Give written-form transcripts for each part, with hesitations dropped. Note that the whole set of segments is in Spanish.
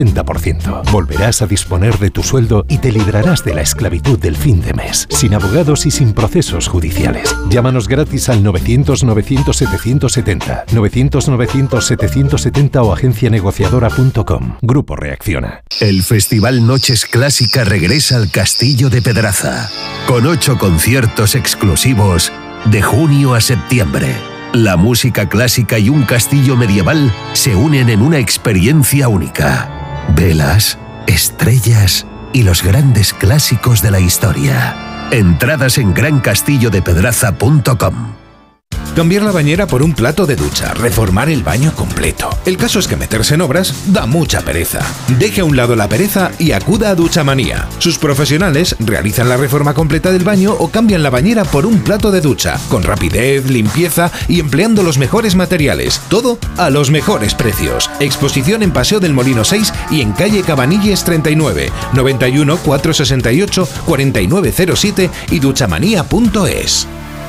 30%. Volverás a disponer de tu sueldo y te librarás de la esclavitud del fin de mes, sin abogados y sin procesos judiciales. Llámanos gratis al 900-900-770, 900-900-770 o agencianegociadora.com. Grupo Reacciona. El Festival Noches Clásica regresa al Castillo de Pedraza, con 8 conciertos exclusivos de junio a septiembre. La música clásica y un castillo medieval se unen en una experiencia única. Velas, estrellas y los grandes clásicos de la historia. Entradas en grancastillodepedraza.com. Cambiar la bañera por un plato de ducha, reformar el baño completo. El caso es que meterse en obras da mucha pereza. Deje a un lado la pereza y acuda a Duchamanía. Sus profesionales realizan la reforma completa del baño o cambian la bañera por un plato de ducha, con rapidez, limpieza y empleando los mejores materiales. Todo a los mejores precios. Exposición en Paseo del Molino 6 y en calle Cabanilles 39, 91 468 4907 y duchamanía.es.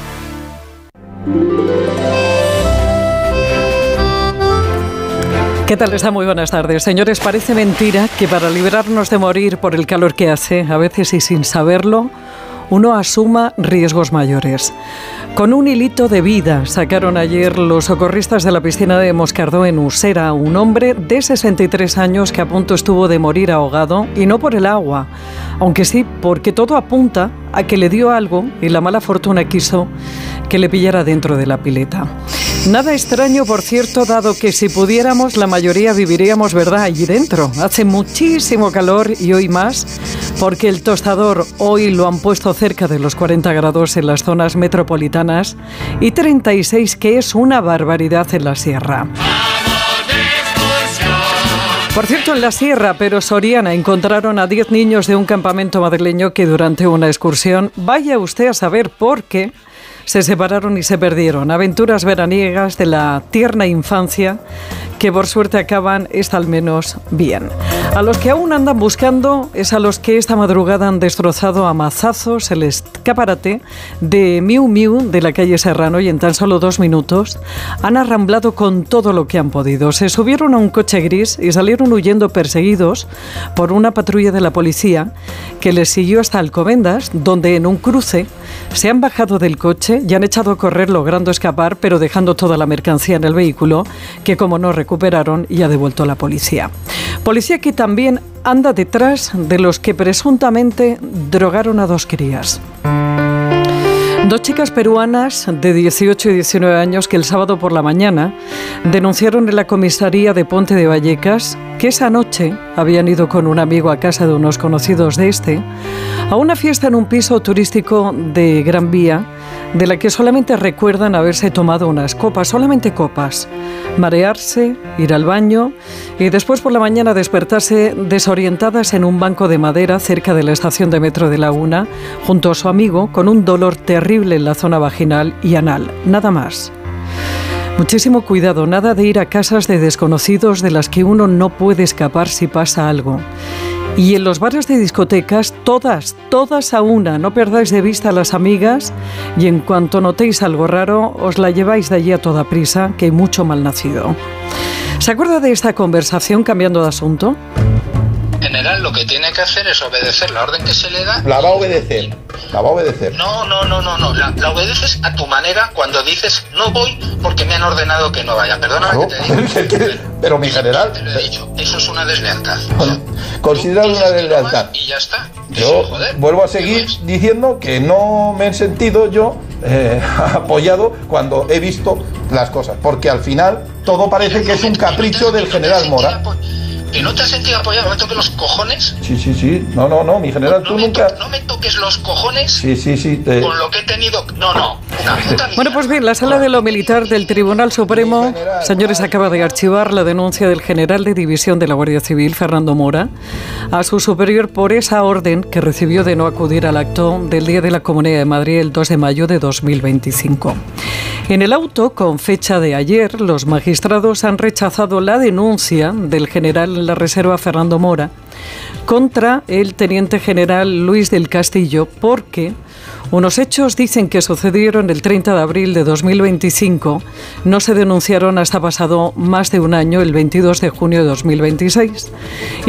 ¿Qué tal está? Muy buenas tardes. Señores, parece mentira que para librarnos de morir por el calor que hace, a veces y sin saberlo, uno asuma riesgos mayores. Con un hilito de vida sacaron ayer los socorristas de la piscina de Moscardó en Usera a un hombre de 63 años que a punto estuvo de morir ahogado, y no por el agua, aunque sí porque todo apunta a que le dio algo y la mala fortuna quiso que le pillara dentro de la pileta. Nada extraño, por cierto, dado que si pudiéramos, la mayoría viviríamos, ¿verdad?, allí dentro. Hace muchísimo calor y hoy más, porque el tostador hoy lo han puesto cerca de los 40 grados en las zonas metropolitanas y 36, que es una barbaridad, en la sierra. Por cierto, en la sierra, pero soriana, encontraron a 10 niños de un campamento madrileño que durante una excursión, vaya usted a saber por qué, se separaron y se perdieron. Aventuras veraniegas de la tierna infancia que por suerte acaban, está al menos bien. A los que aún andan buscando es a los que esta madrugada han destrozado a mazazos el escaparate de Miu Miu de la calle Serrano y en tan solo 2 minutos han arramblado con todo lo que han podido. Se subieron a un coche gris y salieron huyendo perseguidos por una patrulla de la policía que les siguió hasta Alcobendas, donde en un cruce se han bajado del coche y han echado a correr logrando escapar, pero dejando toda la mercancía en el vehículo, que como no recuperaron y ha devuelto la policía. Policía que también anda detrás de los que presuntamente drogaron a 2 crías. 2 chicas peruanas de 18 y 19 años que el sábado por la mañana denunciaron en la comisaría de Ponte de Vallecas que esa noche habían ido con un amigo a casa de unos conocidos de a una fiesta en un piso turístico de Gran Vía, de la que solamente recuerdan haberse tomado unas copas, solamente copas, marearse, ir al baño y después por la mañana despertarse desorientadas en un banco de madera cerca de la estación de metro de Laguna, junto a su amigo, con un dolor terrible en la zona vaginal y anal, nada más. Muchísimo cuidado, nada de ir a casas de desconocidos de las que uno no puede escapar si pasa algo. Y en los bares de discotecas, todas a una, no perdáis de vista a las amigas y en cuanto notéis algo raro, os la lleváis de allí a toda prisa, que hay mucho malnacido. ¿Se acuerda de esta conversación, cambiando de asunto? En general, lo que tiene que hacer es obedecer la orden que se le da. La va a obedecer. No. La obedeces a tu manera cuando dices no voy porque me han ordenado que no vaya. Perdóname que te diga. Pero mi general... Te lo he dicho, eso es una deslealtad. Considera una deslealtad. Y ya está. Yo vuelvo a seguir diciendo que no me he sentido yo apoyado cuando he visto las cosas. Porque al final todo parece que es un capricho del general Mora. ¿Que no te has sentido apoyado? ¿No me toques los cojones? Sí. No, mi general, tú nunca... No me toques los cojones. Sí. Con lo que he tenido... No. Bueno, pues bien, la Sala de lo Militar del Tribunal Supremo, señores, acaba de archivar la denuncia del general de división de la Guardia Civil, Fernando Mora, a su superior por esa orden que recibió de no acudir al acto del Día de la Comunidad de Madrid el 2 de mayo de 2025. En el auto, con fecha de ayer, los magistrados han rechazado la denuncia del general en la Reserva, Fernando Mora, contra el teniente general Luis del Castillo, porque unos hechos dicen que sucedieron el 30 de abril de 2025, no se denunciaron hasta pasado más de un año, el 22 de junio de 2026.